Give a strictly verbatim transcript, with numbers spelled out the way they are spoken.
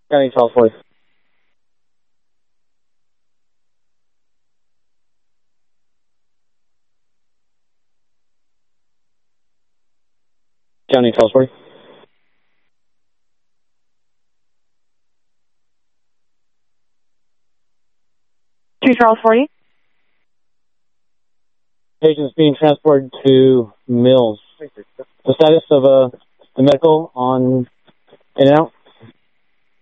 County twelve forty. County twelve forty. two Charles forty. Patient's being transported to Mills. The status of uh, the medical on in and out?